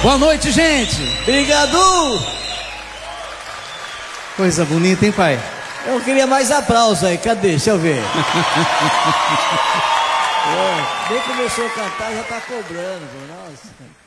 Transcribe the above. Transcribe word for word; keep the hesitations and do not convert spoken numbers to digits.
Boa noite, gente. Obrigado. Coisa bonita, hein, pai? Eu queria mais aplausos aí, cadê? Deixa eu ver. É, nem começou a cantar, já tá cobrando, nossa.